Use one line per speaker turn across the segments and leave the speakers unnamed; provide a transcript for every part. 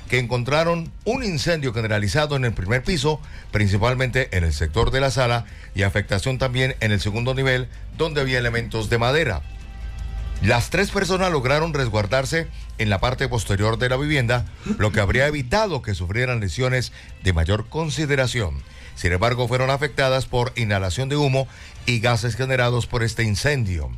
que encontraron un incendio generalizado en el primer piso, principalmente en el sector de la sala, y afectación también en el segundo nivel, donde había elementos de madera. Las 3 personas lograron resguardarse en la parte posterior de la vivienda, lo que habría evitado que sufrieran lesiones de mayor consideración. Sin embargo, fueron afectadas por inhalación de humo y gases generados por este incendio.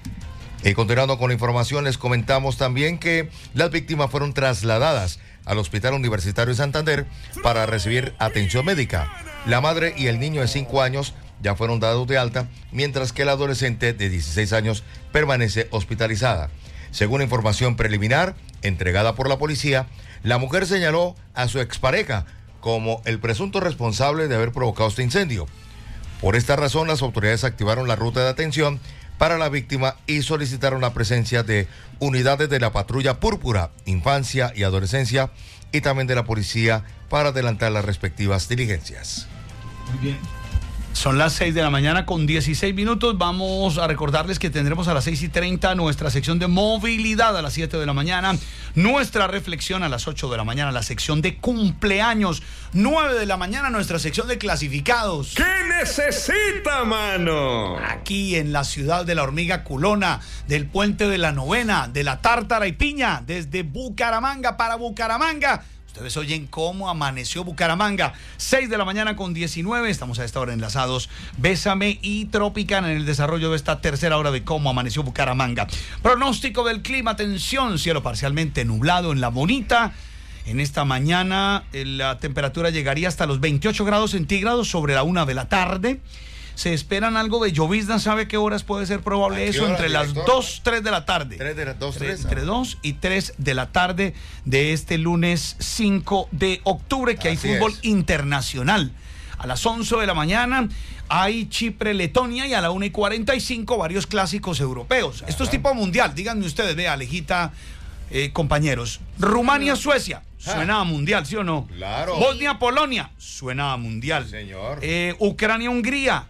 Y continuando con la información, les comentamos también que las víctimas fueron trasladadas al Hospital Universitario de Santander para recibir atención médica. La madre y el niño de 5 años ya fueron dados de alta, mientras que la adolescente de 16 años permanece hospitalizada. Según información preliminar entregada por la policía, la mujer señaló a su expareja como el presunto responsable de haber provocado este incendio. Por esta razón, las autoridades activaron la ruta de atención para la víctima y solicitaron la presencia de unidades de la Patrulla Púrpura, Infancia y Adolescencia, y también de la policía para adelantar las respectivas diligencias.
Muy bien. Son las 6 de la mañana con 16 minutos. Vamos a recordarles que tendremos a las 6:30 nuestra sección de movilidad, a las 7 de la mañana nuestra reflexión, a las 8 de la mañana la sección de cumpleaños, 9 de la mañana nuestra sección de clasificados.
¿Qué necesita, mano?
Aquí en la ciudad de la hormiga culona, del puente de la Novena, de la Tártara y Piña, desde Bucaramanga para Bucaramanga. Ustedes oyen cómo amaneció Bucaramanga. 6 de la mañana con 19. Estamos a esta hora enlazados. Bésame y Tropicana en el desarrollo de esta tercera hora de cómo amaneció Bucaramanga. Pronóstico del clima. Atención, cielo parcialmente nublado en La Bonita. En esta mañana la temperatura llegaría hasta los 28 grados centígrados sobre la 1 de la tarde. Se esperan algo de llovizna. ¿Sabe qué horas puede ser probable eso? Entre las 2, 3 de la tarde. Entre 2 y 3 de la tarde de este lunes 5 de octubre, que hay fútbol internacional. A las 11 de la mañana hay Chipre-Letonia y a la 1:45 varios clásicos europeos. Esto es tipo mundial. Díganme ustedes, vea, Alejita, compañeros. Rumania-Suecia. Suena a mundial, ¿sí o no?
Claro.
Bosnia-Polonia. Suena a mundial.
Señor.
Ucrania-Hungría.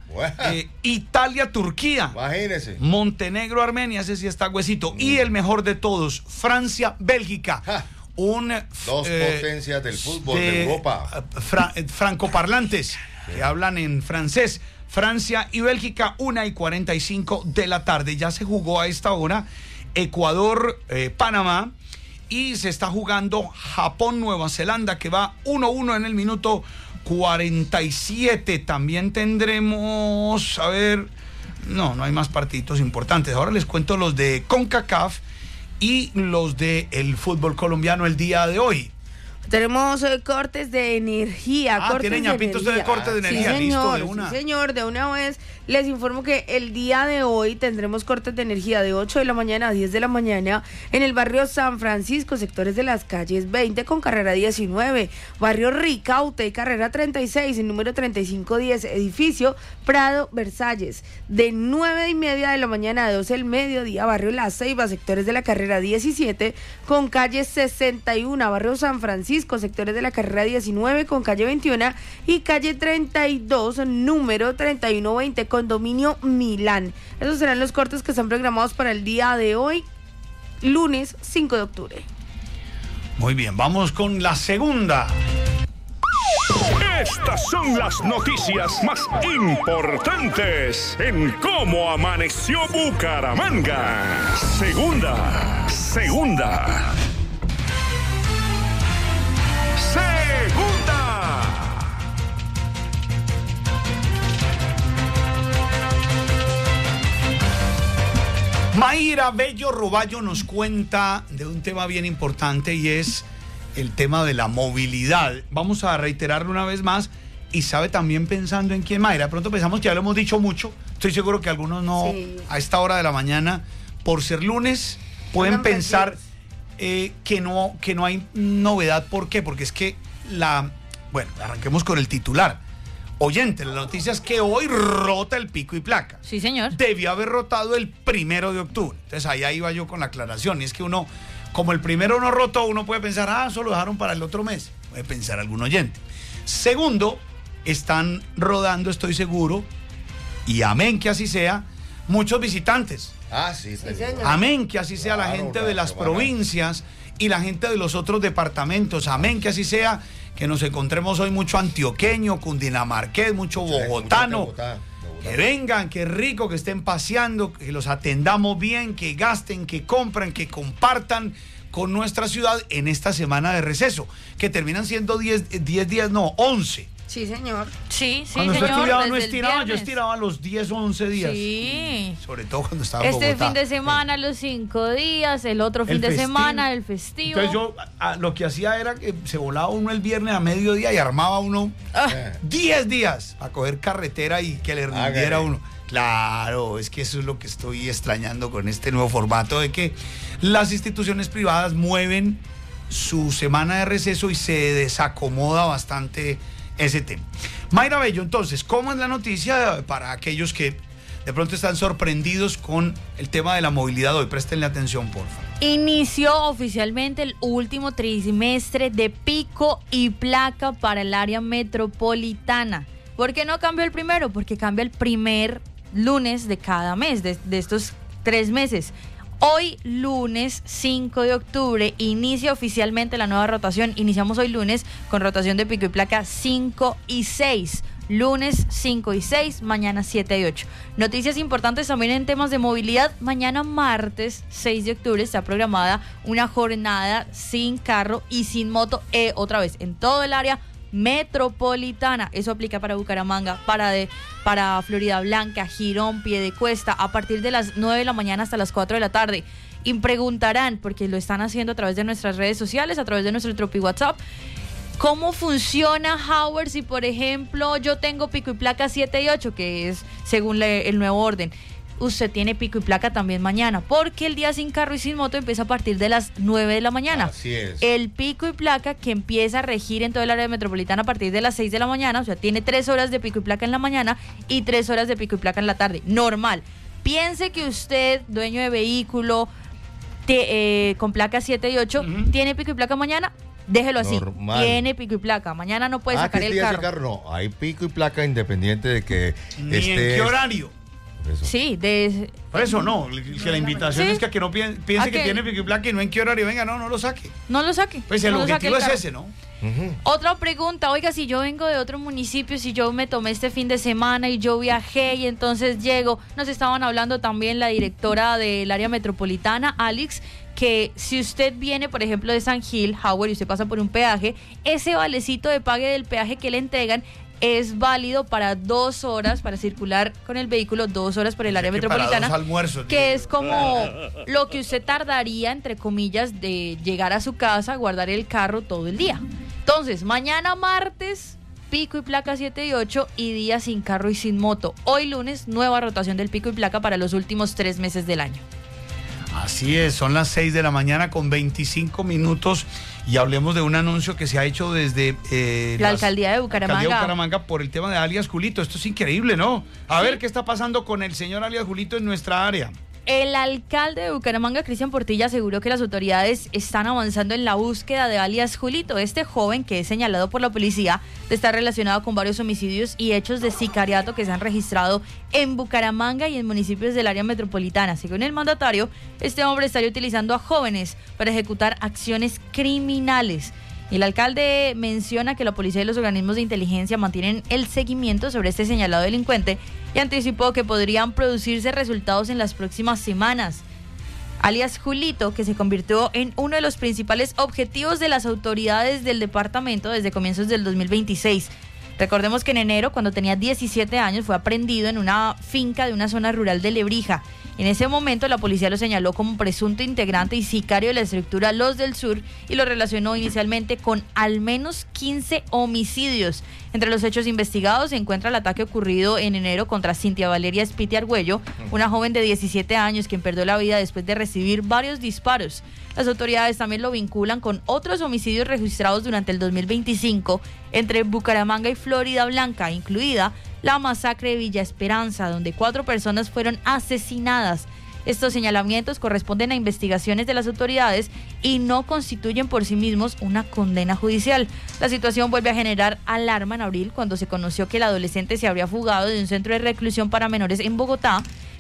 Italia-Turquía.
Imagínese.
Montenegro-Armenia, ese sí está huesito. Y el mejor de todos, Francia-Bélgica.
Dos potencias del fútbol de Europa.
Francoparlantes que hablan en francés. Francia y Bélgica, 1:45 de la tarde. Ya se jugó a esta hora Ecuador-Panamá. Y se está jugando Japón-Nueva Zelanda, que va 1-1 en el minuto 47. También tendremos, a ver, no hay más partidos importantes. Ahora les cuento los de CONCACAF y los de el fútbol colombiano el día de hoy.
Tenemos cortes de energía.
¿Tienen ñapitos de cortes de energía?
Sí,
Listo,
señor,
de una.
Sí, señor, de una vez les informo que el día de hoy tendremos cortes de energía de 8 de la mañana a 10 de la mañana en el barrio San Francisco, sectores de las calles 20 con carrera 19, barrio Ricaute y carrera 36, el número 3510, edificio Prado Versalles. De 9:30 de la mañana a 12 del mediodía, barrio La Ceiba, sectores de la carrera 17 con calle 61, barrio San Francisco, sectores de la carrera 19 con calle 21 y calle 32, número 3120, condominio Milán. Esos serán los cortes que están programados para el día de hoy, lunes 5 de octubre.
Muy bien, vamos con la segunda.
Estas son las noticias más importantes en cómo amaneció Bucaramanga. Segunda.
Mayra Bello Roballo nos cuenta de un tema bien importante y es el tema de la movilidad. Vamos a reiterarlo una vez más y sabe también pensando en quién, Mayra. De pronto pensamos que ya lo hemos dicho mucho. Estoy seguro que algunos no, sí, a esta hora de la mañana, por ser lunes, pueden pensar que no hay novedad. ¿Por qué? Porque es que bueno, arranquemos con el titular. Oyente, la noticia es que hoy rota el pico y placa.
Sí, señor.
Debió haber rotado el 1 de octubre. Entonces ahí iba yo con la aclaración. Y es que uno, como el primero no rotó, uno puede pensar, eso lo dejaron para el otro mes. Puede pensar algún oyente. Segundo, están rodando, estoy seguro, y amén que así sea, muchos visitantes.
Sí,
señor.
Amén, que así sea la
Claro,
gente
la
de las
semana.
provincias y la gente de los otros departamentos. Amén, que así sea, que nos encontremos hoy mucho antioqueño, cundinamarqués, mucho bogotano. Que vengan, qué rico que estén paseando, que los atendamos bien, que gasten, que compren, que compartan con nuestra ciudad en esta semana de receso, que terminan siendo 10 días, no, 11.
Sí, señor.
Sí,
Cuando
señor.
usted estudiaba no
desde el
estiraba, yo
viernes.
estiraba los 10 o 11 días.
Sí.
Sobre todo cuando estaba en
Este
Bogotá.
fin de semana los 5 días, el otro fin
El
de
festivo.
semana el festivo.
Entonces yo lo que hacía era que se volaba uno el viernes a mediodía y armaba uno 10 días a coger carretera y que le rindiera a uno. Claro, es que eso es lo que estoy extrañando con este nuevo formato de que las instituciones privadas mueven su semana de receso y se desacomoda bastante ese tema. Mayra Bello, entonces, ¿cómo es la noticia para aquellos que de pronto están sorprendidos con el tema de la movilidad hoy? Préstenle atención, por favor.
Inició oficialmente el último trimestre de pico y placa para el área metropolitana. ¿Por qué no cambió el primero? Porque cambia el primer lunes de cada mes, de estos 3 meses. Hoy, lunes 5 de octubre, inicia oficialmente la nueva rotación. Iniciamos hoy lunes con rotación de pico y placa 5 y 6. Lunes 5 y 6, mañana 7 y 8. Noticias importantes también en temas de movilidad. Mañana martes 6 de octubre está programada una jornada sin carro y sin moto, otra vez en todo el área metropolitana. Eso aplica para Bucaramanga, para Florida Blanca, Girón, Piedecuesta, a partir de las 9 de la mañana hasta las 4 de la tarde. Y preguntarán, porque lo están haciendo a través de nuestras redes sociales, a través de nuestro Tropi WhatsApp, ¿cómo funciona, Howard, si por ejemplo yo tengo pico y placa 7 y 8, que es según el nuevo orden? Usted tiene pico y placa también mañana, porque el día sin carro y sin moto empieza a partir de las 9 de la mañana.
Así es.
El pico y placa que empieza a regir en todo el área metropolitana a partir de las 6 de la mañana, o sea, tiene 3 horas de pico y placa en la mañana y 3 horas de pico y placa en la tarde. Normal. Piense que usted, dueño de vehículo, con placa 7 y 8, tiene pico y placa mañana. Déjelo así.
Normal.
Tiene pico y placa. Mañana no puede sacar
que
el
día sin
carro.
No, hay pico y placa independiente de que
Ni en qué horario.
Por eso.
Sí,
Por eso no, que la invitación
Sí.
es que no piense
¿A
que
qué?
tiene pico y placa y no en qué horario. Venga, no lo saque.
no lo saque.
Pues el
no lo saque
objetivo es
carro.
ese, ¿no?
Ujú.
Otra pregunta, oiga, si yo vengo de otro municipio, si yo me tomé este fin de semana y yo viajé y entonces llego, nos estaban hablando también la directora del área metropolitana, Alex, que si usted viene, por ejemplo, de San Gil, Howard, y usted pasa por un peaje, ese valecito de pague del peaje que le entregan es válido para 2 horas, para circular con el vehículo 2 horas por el área
O sea, que
metropolitana,
para 2 almuerzos,
que
digo
es
yo.
como lo que usted tardaría, entre comillas, de llegar a su casa, guardar el carro todo el día. Entonces, mañana martes, pico y placa 7 y 8 y día sin carro y sin moto. Hoy lunes, nueva rotación del pico y placa para los últimos 3 meses del año.
Así es, son las 6 de la mañana con 25 minutos y hablemos de un anuncio que se ha hecho desde
La alcaldía de Bucaramanga.
Alcaldía de Bucaramanga por el tema de alias Julito. Esto es increíble, ¿no? A ver qué está pasando con el señor alias Julito en nuestra área.
El alcalde de Bucaramanga, Cristian Portilla, aseguró que las autoridades están avanzando en la búsqueda de alias Julito, este joven que es señalado por la policía de estar relacionado con varios homicidios y hechos de sicariato que se han registrado en Bucaramanga y en municipios del área metropolitana. Según el mandatario, este hombre estaría utilizando a jóvenes para ejecutar acciones criminales. El alcalde menciona que la policía y los organismos de inteligencia mantienen el seguimiento sobre este señalado delincuente y anticipó que podrían producirse resultados en las próximas semanas. Alias Julito, que se convirtió en uno de los principales objetivos de las autoridades del departamento desde comienzos del 2026. Recordemos que en enero, cuando tenía 17 años, fue aprehendido en una finca de una zona rural de Lebrija. En ese momento la policía lo señaló como presunto integrante y sicario de la estructura Los del Sur y lo relacionó inicialmente con al menos 15 homicidios. Entre los hechos investigados se encuentra el ataque ocurrido en enero contra Cintia Valeria Spiti Argüello, una joven de 17 años quien perdió la vida después de recibir varios disparos. Las autoridades también lo vinculan con otros homicidios registrados durante el 2025 entre Bucaramanga y Florida Blanca, incluida la masacre de Villa Esperanza, donde 4 personas fueron asesinadas. Estos señalamientos corresponden a investigaciones de las autoridades y no constituyen por sí mismos una condena judicial. La situación vuelve a generar alarma en abril cuando se conoció que el adolescente se habría fugado de un centro de reclusión para menores en Bogotá.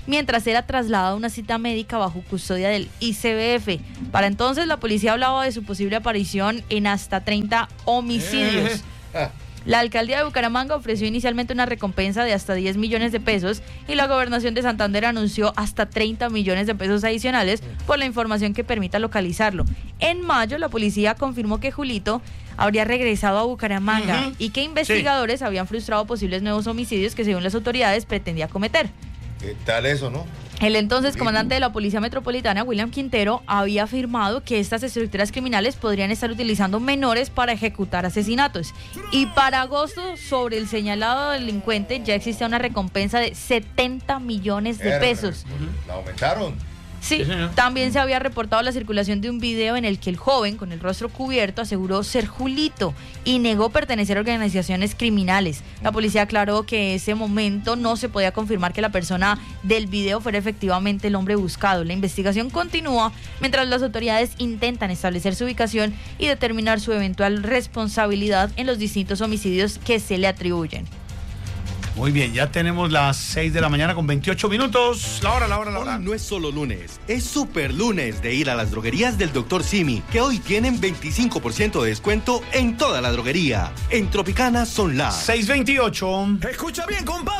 mientras era trasladado a una cita médica bajo custodia del ICBF. Para entonces, la policía hablaba de su posible aparición en hasta 30 homicidios. La alcaldía de Bucaramanga ofreció inicialmente una recompensa de hasta 10 millones de pesos y la gobernación de Santander anunció hasta 30 millones de pesos adicionales por la información que permita localizarlo. En mayo, la policía confirmó que Julito habría regresado a Bucaramanga y que investigadores habían frustrado posibles nuevos homicidios que, según las autoridades, pretendía cometer.
¿Qué tal eso, no?
El entonces comandante de la Policía Metropolitana, William Quintero, había afirmado que estas estructuras criminales podrían estar utilizando menores para ejecutar asesinatos. Y para agosto, sobre el señalado delincuente, ya existía una recompensa de 70 millones de pesos.
¿La aumentaron?
Sí, también se había reportado la circulación de un video en el que el joven, con el rostro cubierto, aseguró ser Julito y negó pertenecer a organizaciones criminales. La policía aclaró que en ese momento no se podía confirmar que la persona del video fuera efectivamente el hombre buscado. La investigación continúa mientras las autoridades intentan establecer su ubicación y determinar su eventual responsabilidad en los distintos homicidios que se le atribuyen.
Muy bien, ya tenemos las 6 de la mañana con 28 minutos. La hora.
Hoy no es solo lunes, es super lunes de ir a las droguerías del Dr. Simi, que hoy tienen 25% de descuento en toda la droguería. En Tropicana son las
6:28.
Escucha bien, compadre.